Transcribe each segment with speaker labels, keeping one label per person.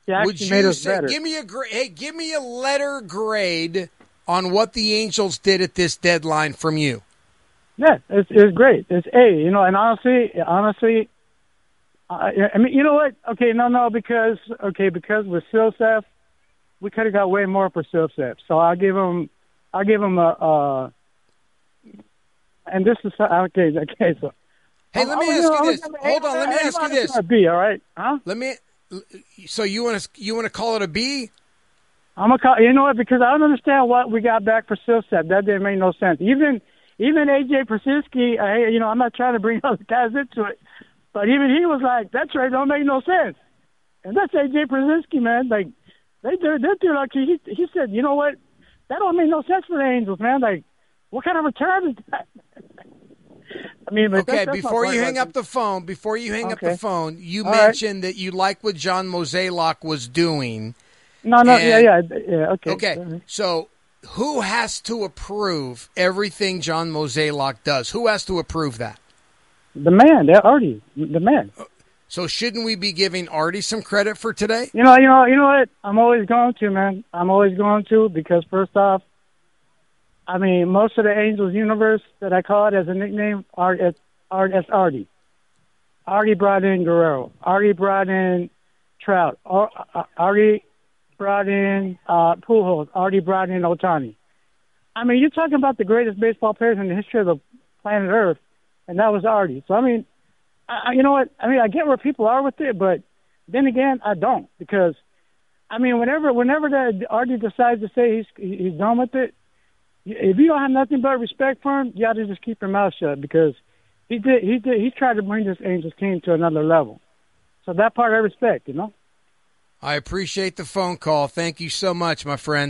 Speaker 1: Would you say, give me a letter grade on what the Angels did at this deadline from you?
Speaker 2: Yeah, it's great. It's A, and honestly, I mean, you know what? Okay, because with Silseth, we could have got way more for Silseth. So I'll give him a, and this is, okay, so.
Speaker 1: Hey, let me ask you this. Hold on, let me ask you this.
Speaker 2: A B, all right? Huh?
Speaker 1: So you want to call it a B?
Speaker 2: I'm gonna call. You know what? Because I don't understand what we got back for Silseth. That didn't make no sense. Even AJ Precinsky. I'm not trying to bring other guys into it, but even he was like, "That's right, don't make no sense." And that's AJ Precinsky, man. Like they do like he said. You know what? That don't make no sense for the Angels, man. Like, what kind of return is that? I mean, but
Speaker 1: okay.
Speaker 2: That's
Speaker 1: before you hang up the phone, you mentioned that you like what John Mozeliak was doing.
Speaker 2: No, yeah, okay.
Speaker 1: Okay, so who has to approve everything John Mozeliak does? Who has to approve that?
Speaker 2: The man, Artie, the man.
Speaker 1: So shouldn't we be giving Artie some credit for today?
Speaker 2: You know what? I'm always going to, man. I'm always going to, because first off, I mean, most of the Angels universe that I call it as a nickname are Artie. Artie brought in Guerrero. Artie brought in Trout. Artie brought in Pujols. Artie brought in Ohtani. I mean, you're talking about the greatest baseball players in the history of the planet Earth, and that was Artie. So, I mean, you know what? I mean, I get where people are with it, but then again, I don't, because, I mean, whenever that Artie decides to say he's done with it, if you don't have nothing but respect for him, you ought to just keep your mouth shut, because he tried to bring this Angels team to another level. So that part I respect,
Speaker 1: I appreciate the phone call. Thank you so much, my friend.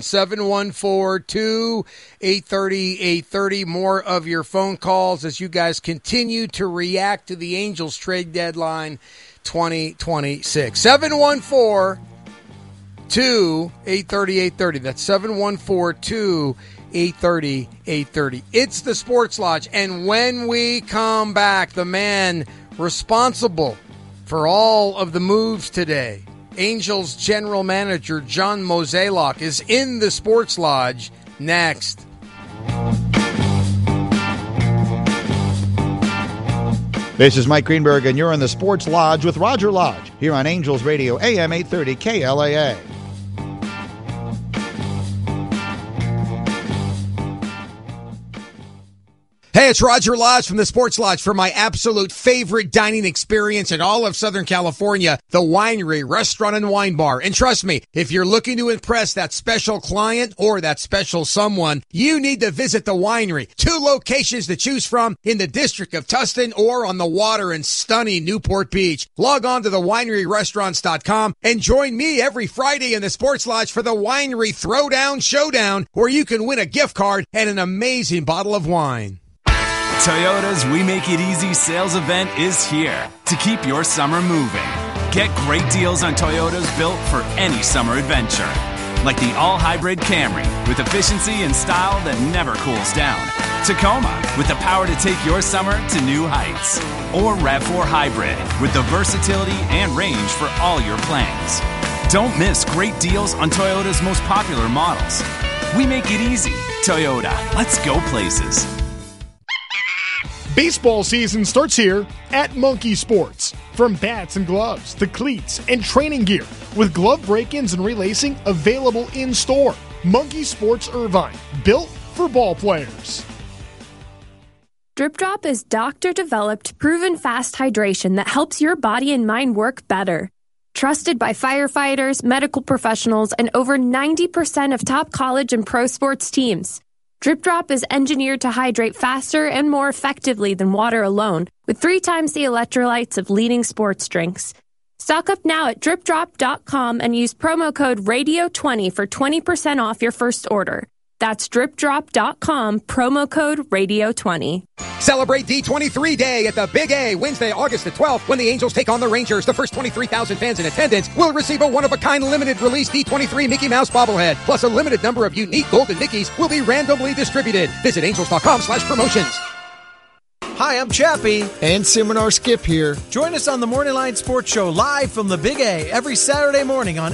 Speaker 1: 714-2-830-830. More of your phone calls as you guys continue to react to the Angels trade deadline 2026. 714-2-830-830. That's 714-2-830-830. It's the Sports Lodge. And when we come back, the man responsible for all of the moves today, Angels general manager John Mozeliak, is in the Sports Lodge next.
Speaker 3: This is Mike Greenberg, and you're in the Sports Lodge with Roger Lodge here on Angels Radio, AM 830 KLAA.
Speaker 1: Hey, it's Roger Lodge from the Sports Lodge for my absolute favorite dining experience in all of Southern California, the Winery Restaurant and Wine Bar. And trust me, if you're looking to impress that special client or that special someone, you need to visit the Winery. 2 locations to choose from in the District of Tustin or on the water in stunning Newport Beach. Log on to thewineryrestaurants.com and join me every Friday in the Sports Lodge for the Winery Throwdown Showdown, where you can win a gift card and an amazing bottle of wine.
Speaker 4: Toyota's We Make It Easy sales event is here to keep your summer moving. Get great deals on Toyotas built for any summer adventure. Like the all-hybrid Camry with efficiency and style that never cools down. Tacoma with the power to take your summer to new heights. Or RAV4 Hybrid with the versatility and range for all your plans. Don't miss great deals on Toyota's most popular models. We make it easy. Toyota, let's go places.
Speaker 5: Baseball season starts here at Monkey Sports. From bats and gloves to cleats and training gear, with glove break-ins and relacing available in-store. Monkey Sports Irvine, built for ball players.
Speaker 6: Drip Drop is doctor-developed, proven fast hydration that helps your body and mind work better. Trusted by firefighters, medical professionals, and over 90% of top college and pro sports teams. Drip Drop is engineered to hydrate faster and more effectively than water alone, with 3 times the electrolytes of leading sports drinks. Stock up now at dripdrop.com and use promo code RADIO20 for 20% off your first order. That's dripdrop.com, promo code RADIO20.
Speaker 1: Celebrate D23 Day at the Big A, Wednesday, August the 12th, when the Angels take on the Rangers. The first 23,000 fans in attendance will receive a one-of-a-kind limited-release D23 Mickey Mouse bobblehead, plus a limited number of unique golden Mickeys will be randomly distributed. Visit angels.com/promotions.
Speaker 7: Hi, I'm Chappie.
Speaker 8: And Seminar Skip here.
Speaker 7: Join us on the Morning Line Sports Show live from the Big A every Saturday morning on